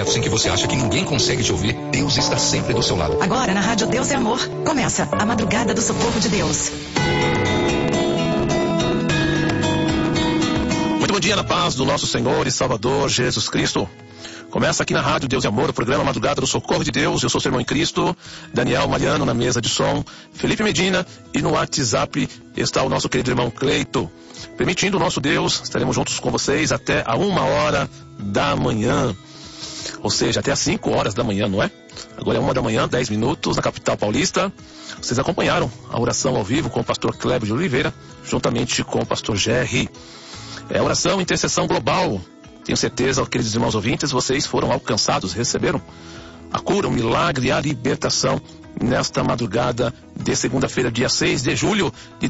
momentos em que você acha que ninguém consegue te ouvir, Deus está sempre do seu lado. Agora na Rádio Deus é Amor, começa a Madrugada do Socorro de Deus. Muito bom dia na paz do nosso Senhor e Salvador Jesus Cristo. Começa aqui na Rádio Deus e Amor, o programa Madrugada do Socorro de Deus. Eu sou seu irmão em Cristo, Daniel Mariano na mesa de som, Felipe Medina, e no WhatsApp está o nosso querido irmão Cleito. Permitindo o nosso Deus, estaremos juntos com vocês até a 1h da manhã. Ou seja, até às 5 horas da manhã, não é? Agora é 1 da manhã, 10 minutos, na capital paulista. Vocês acompanharam a oração ao vivo com o pastor Cleber de Oliveira, juntamente com o pastor Jerry. É oração, intercessão global. Tenho certeza, queridos irmãos ouvintes, vocês foram alcançados, receberam a cura, o milagre e a libertação nesta madrugada de segunda-feira, dia 6 de julho de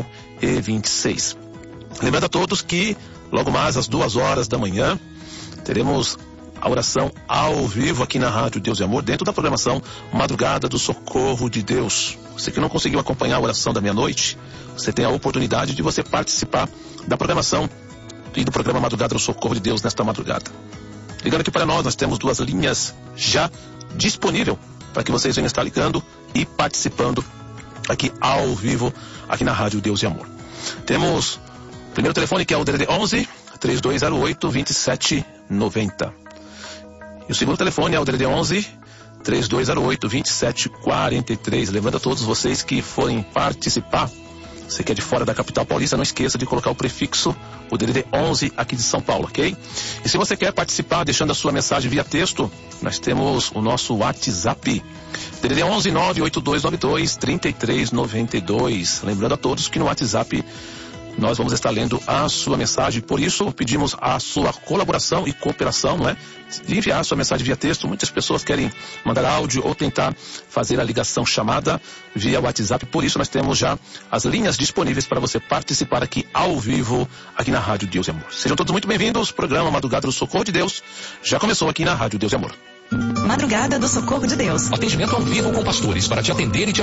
2026. Lembrando a todos que logo mais às 2 horas da manhã teremos a oração ao vivo aqui na Rádio Deus e Amor, dentro da programação Madrugada do Socorro de Deus. Você que não conseguiu acompanhar a oração da meia-noite, você tem a oportunidade de você participar da programação e do programa Madrugada do Socorro de Deus nesta madrugada. Ligando aqui para nós temos 2 linhas já disponíveis para que vocês venham estar ligando e participando aqui ao vivo, aqui na Rádio Deus e Amor. Temos o primeiro telefone, que é o DDD 11 3208 2790. E o segundo telefone é o DDD 11 3208 2743. Lembrando a todos vocês que forem participar, você que é de fora da capital paulista, não esqueça de colocar o prefixo, o DDD 11 aqui de São Paulo, ok? E se você quer participar deixando a sua mensagem via texto, nós temos o nosso WhatsApp, DDD 11 98292 3392. Lembrando a todos que no WhatsApp nós vamos estar lendo a sua mensagem, por isso pedimos a sua colaboração e cooperação, não é? De enviar a sua mensagem via texto. Muitas pessoas querem mandar áudio ou tentar fazer a ligação chamada via WhatsApp, por isso nós temos já as linhas disponíveis para você participar aqui ao vivo, aqui na Rádio Deus e Amor. Sejam todos muito bem-vindos, o programa Madrugada do Socorro de Deus já começou aqui na Rádio Deus e Amor. Madrugada do Socorro de Deus. Atendimento ao vivo com pastores para te atender e te